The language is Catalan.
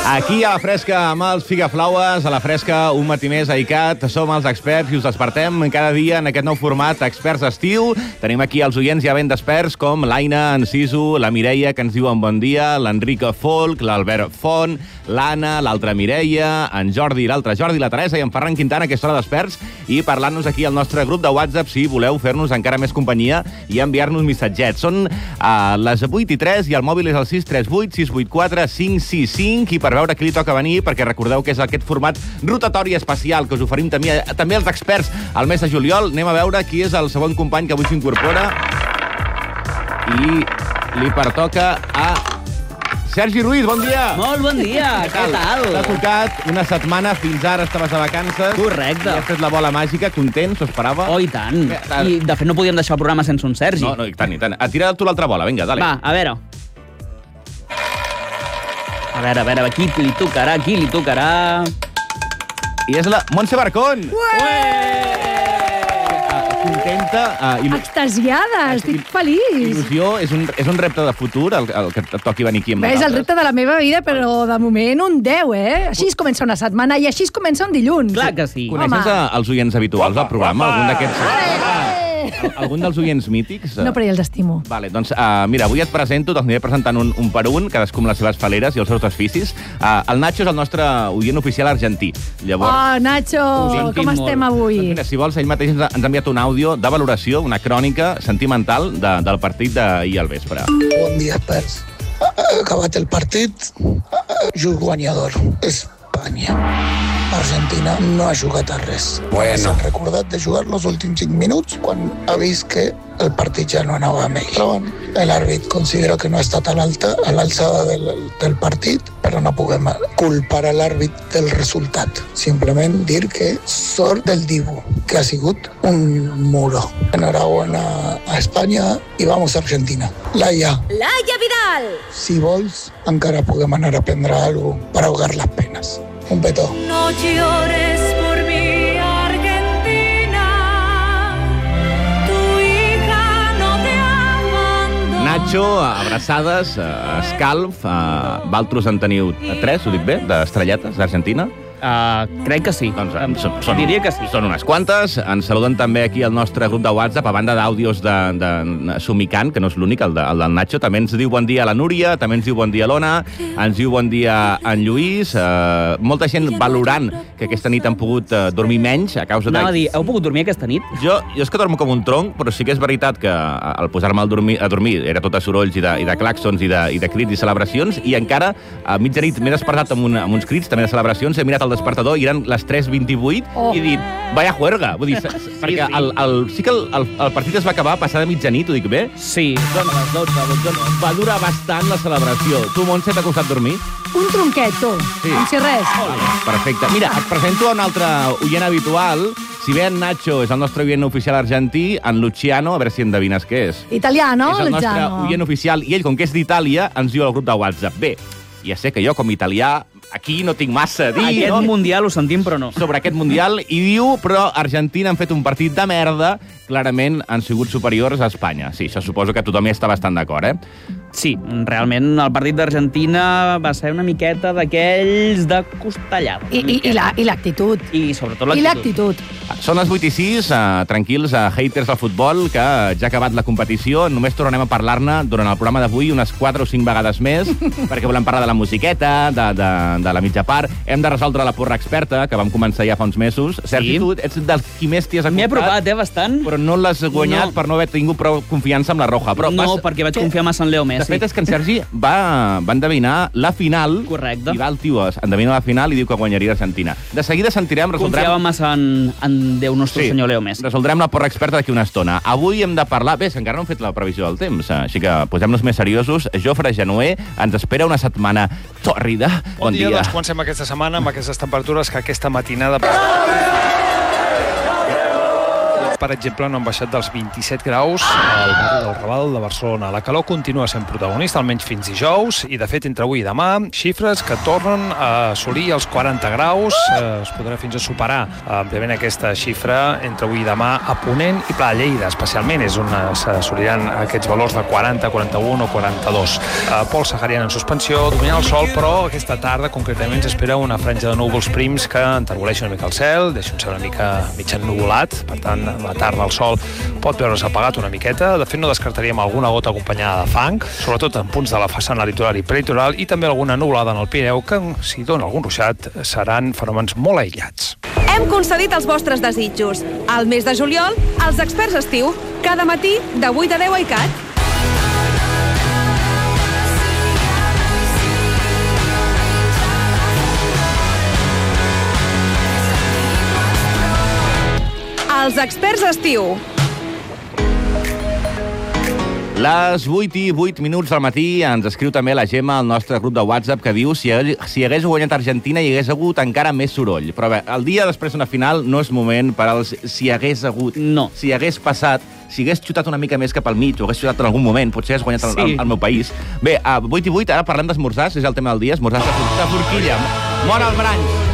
Aquí a la Fresca amb els Figaflaues, a la Fresca un matí més a ICAT, som els experts i us despertem cada dia en aquest nou format Experts Estiu. Tenim aquí els oients ja ben desperts com l'Aina, en Sisu, la Mireia, que ens diuen bon dia, l'Enrica Folk, l'Albert Font, l'Anna, l'altra Mireia, en Jordi, l'altra Jordi, la Teresa i en Ferran Quintana, aquesta hora d'experts, i parlant-nos aquí al nostre grup de WhatsApp si voleu fer-nos encara més companyia i enviar-nos missatgets. Són les 8:03 i el mòbil és el 638 684 565 i per veure qui li toca venir, perquè recordeu que és aquest format rotatori especial que us oferim també als experts al mes de juliol. Anem a veure qui és el segon company que avui s'incorpora i li pertoca a Sergi Ruiz. Bon dia! Molt bon dia! Què tal? T'ha tocat una setmana, fins ara estaves de vacances. Correcte. I has fet la bola màgica, content, s'ho esperava? Oh, i tant. I, de fet, no podíem deixar el programa sense un Sergi. No, i tant, i tant. Tira tu l'altra bola, vinga, dale. Va, a veure, a qui li tocarà? I és la Montse Barcón! Contenta. Extasiada, estic feliç. Il·lusió, és un repte de futur el que et toqui venir aquí amb És nosaltres. el repte de la meva vida, però de moment un 10, eh? Així es comença una setmana i així es comença un dilluns. Clar que sí. Coneixes els oients habituals del programa? Algun d'aquests... Algun dels oients mítics? No, però ja els estimo. Vale, doncs, mira, avui et presento, te'ls aniré presentant un per un, cadascú amb les seves faleres i els seus desficis. El Nacho és el nostre oient oficial argentí. Llavors, Oh, Nacho, com estem avui? doncs mira, si vols, ell mateix ens ha enviat un àudio de valoració, una crònica sentimental del partit d'ahir al vespre. Bon dia, experts. Acabat el partit, just guanyador. Espanya. Argentina no ha jugat a res. S'han recordat de jugar els últims 5 minuts quan ha vist que el partit ja no anava amb ell. Però bueno, l'àrbit considera que no ha estat a l'alçada del partit, però no podem culpar a l'àrbit del resultat. Simplement dir que sort del Dibu, que ha sigut un muro. Enhorabuena a Espanya i vamos a Argentina. Laia Vidal! si vols, encara podem anar a prendre alguna cosa per ahogar les penes. Un petó. No llores por mi Argentina, tu hija no te abandona. Nacho, abraçades, escalf, Valtros en teniu 3, ho dic bé, d'estrelletes d'Argentina? Crec que sí. Doncs Diria que sí. Són unes quantes. Ens saluden també aquí el nostre grup de WhatsApp, a banda d'àudios de Sumicant, que no és l'únic, el del Nacho. També ens diu bon dia la Núria, també ens diu bon dia l'Ona, ens diu bon dia en Lluís. Molta gent valorant que aquesta nit han pogut dormir menys a causa Anava a dir, heu pogut dormir aquesta nit? Jo és que dormo com un tronc, però sí que és veritat que al posar-me a dormir era tot a sorolls i de claxons i de crits i celebracions, i encara a mitjanit m'he despertat amb uns crits també de celebracions, he mirat el despertador i eren les 3:28 i he dit, vaya juerga. Vull dir, perquè sí que el partit es va acabar passada mitjanit, ho dic bé? Sí. Doncs a les 12, va durar bastant la celebració. Tu, Montse, t'ha costat dormir? Un tronquet, tu. Sí. Si res. Perfecte. Mira, et presento un altre oient habitual. Si bé en Nacho és el nostre oient oficial argentí, en Luciano, a veure si endevines què és. Italiano, És el nostre Luciano. oient oficial, i ell, com que és d'Itàlia, ens diu al grup de WhatsApp. Bé, ja sé que jo, com a italià, aquí no tinc massa a dir, Aquest no? mundial ho sentim, però no. Sobre aquest mundial, i diu, però Argentina han fet un partit de merda, clarament han sigut superiors a Espanya. Sí, això suposo que tothom hi està bastant d'acord, eh? Sí, realment el partit d'Argentina va ser una miqueta d'aquells de costellada. I l'actitud. I sobretot I l'actitud. l'actitud. Són les 8:06, tranquils, haters del futbol, que ja ha acabat la competició. Només tornarem a parlar-ne durant el programa d'avui unes 4 o 5 vegades més, perquè volem parlar de la musiqueta, de la mitja part. Hem de resoldre la porra experta, que vam començar ja fa uns mesos. Sergi, tu ets dels qui més t'hi has M'hi he acordat, apropat, bastant. però no l'has guanyat per no haver tingut prou confiança amb la Roja. Però perquè vaig confiar massa en Leo De Messi. fet, és que en Sergi va endevinar la final. Correcte. I va el tio endevina la final i diu que guanyaria Argentina. De seguida sentirem, Confiava massa en Déu nostre senyor Leo Messi. Resoldrem la porra experta d'aquí una estona. Avui hem de parlar... Bé, és que encara no hem fet la previsió del temps, així que posem-nos més seriosos. Jofre Genuer, ens espera una setmana tòrrida. Bon dia. Doncs comencem aquesta setmana amb aquestes temperatures que aquesta matinada... Per exemple, no han baixat dels 27 graus al barri del Raval de Barcelona. La calor continua sent protagonista, almenys fins dijous, i de fet entre avui i demà, xifres que tornen a assolir els 40 graus. Es podrà fins a superar àmpliament aquesta xifra entre avui i demà a Ponent i Pla de Lleida, especialment és on s'assoliran aquests valors de 40, 41 o 42. Pol sahariana en suspensió, dominant el sol, però aquesta tarda concretament s'espera una franja de núvols prims que enterboleixen una mica el cel, deixa un cel una mica mig ennuvolat, per tant, a la tarda el sol pot veure's apagat una miqueta. De fet, no descartaríem alguna gota acompanyada de fang, sobretot en punts de la façana litoral i peritoral, i també alguna nuvolada en el Pirineu, que, si dona algun ruixat, seran fenòmens molt aïllats. Hem concedit els vostres desitjos. Al mes de juliol, els experts estiu, cada matí de 8 a 10 a ICAT. Els experts estiu. Les 8:08 del matí ens escriu també la Gemma al nostre grup de WhatsApp que diu si hagués guanyat Argentina hi hagués hagut encara més soroll. Però bé, el dia després d'una final no és moment per als si hagués hagut. No. Si hagués passat, si hagués xutat una mica més cap al mig o hagués xutat en algun moment, potser hagués guanyat el meu país. Bé, a 8:08 ara parlem d'esmorzars, és el tema del dia, esmorzars de forquilla. Mor el Branys!